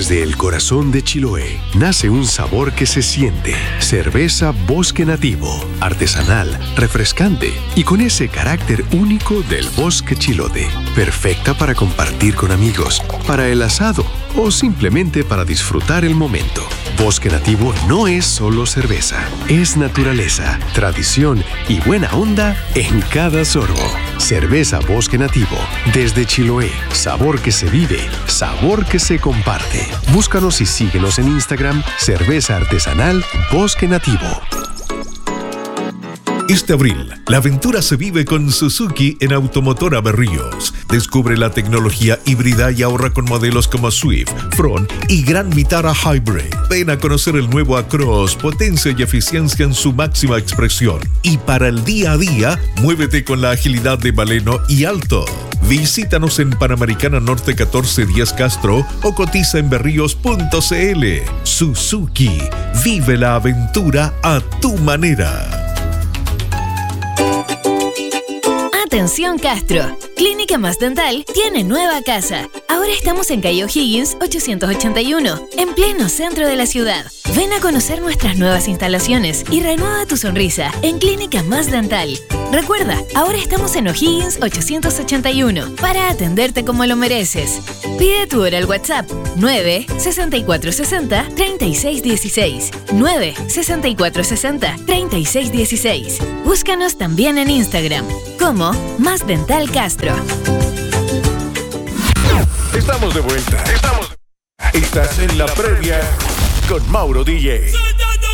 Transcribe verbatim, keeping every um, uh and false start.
Desde el corazón de Chiloé nace un sabor que se siente. Cerveza Bosque Nativo, artesanal, refrescante y con ese carácter único del bosque chilote. Perfecta para compartir con amigos, para el asado o simplemente para disfrutar el momento. Bosque Nativo no es solo cerveza, es naturaleza, tradición y buena onda en cada sorbo. Cerveza Bosque Nativo, desde Chiloé, sabor que se vive, sabor que se comparte. Búscanos y síguenos en Instagram, Cerveza Artesanal Bosque Nativo. Este abril, la aventura se vive con Suzuki en Automotora Berríos. Descubre la tecnología híbrida y ahorra con modelos como Swift, Front y Gran Vitara Hybrid. Ven a conocer el nuevo Across, potencia y eficiencia en su máxima expresión. Y para el día a día, muévete con la agilidad de Baleno y Alto. Visítanos en Panamericana Norte catorce diez Castro o cotiza en berríos punto c l. Suzuki, vive la aventura a tu manera. Atención Castro, Clínica Más Dental tiene nueva casa. Ahora estamos en calle O'Higgins ochocientos ochenta y uno, en pleno centro de la ciudad. Ven a conocer nuestras nuevas instalaciones y renueva tu sonrisa en Clínica Más Dental. Recuerda, ahora estamos en O'Higgins ochocientos ochenta y uno para atenderte como lo mereces. Pide tu hora al WhatsApp nueve sesenta y cuatro sesenta treinta y seis dieciséis. nueve sesenta y cuatro sesenta treinta y seis dieciséis. Búscanos también en Instagram como Más Dental Castro. Estamos de vuelta. Estamos. Estás en la previa con Mauro D J.